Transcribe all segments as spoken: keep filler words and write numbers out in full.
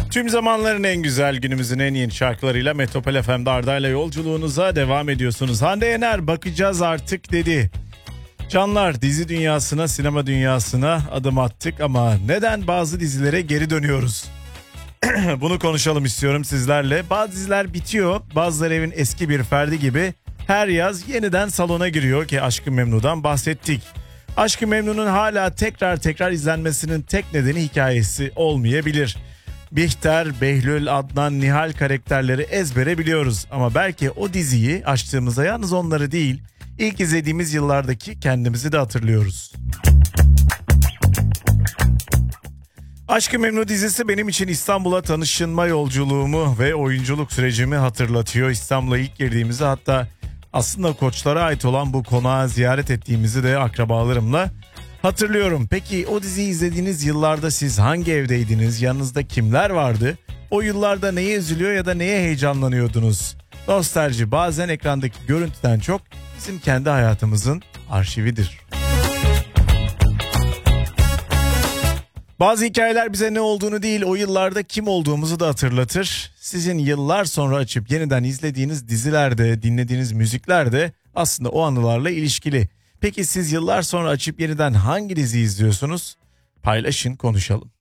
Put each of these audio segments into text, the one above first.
Tüm zamanların en güzel, günümüzün en yeni şarkılarıyla Metropol F M'de Arda'yla yolculuğunuza devam ediyorsunuz. Hande Yener bakacağız artık dedi. Canlar, dizi dünyasına, sinema dünyasına adım attık ama neden bazı dizilere geri dönüyoruz? Bunu konuşalım istiyorum sizlerle. Bazı diziler bitiyor, bazıları evin eski bir ferdi gibi her yaz yeniden salona giriyor ki Aşk-ı Memnu'dan bahsettik. Aşk-ı Memnu'nun hala tekrar tekrar izlenmesinin tek nedeni hikayesi olmayabilir. Bihter, Behlül, Adnan, Nihal karakterleri ezbere biliyoruz. Ama belki o diziyi açtığımızda yalnız onları değil, ilk izlediğimiz yıllardaki kendimizi de hatırlıyoruz. Aşk-ı Memnu dizisi benim için İstanbul'a tanışınma yolculuğumu ve oyunculuk sürecimi hatırlatıyor. İstanbul'a ilk girdiğimizde, hatta aslında Koçlara ait olan bu konağı ziyaret ettiğimizi de akrabalarımla hatırlıyorum. Peki o diziyi izlediğiniz yıllarda siz hangi evdeydiniz? Yanınızda kimler vardı? O yıllarda neye üzülüyor ya da neye heyecanlanıyordunuz? Nostalji bazen ekrandaki görüntüden çok bizim kendi hayatımızın arşividir. Bazı hikayeler bize ne olduğunu değil, o yıllarda kim olduğumuzu da hatırlatır. Sizin yıllar sonra açıp yeniden izlediğiniz dizilerde, dinlediğiniz müzikler de aslında o anılarla ilişkili. Peki siz yıllar sonra açıp yeniden hangi dizi izliyorsunuz? Paylaşın, konuşalım.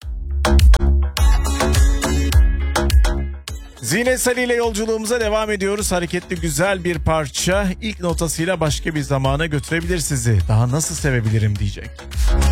Zine Salih ile yolculuğumuza devam ediyoruz. Hareketli güzel bir parça ilk notasıyla başka bir zamana götürebilir sizi. Daha nasıl sevebilirim diyecek.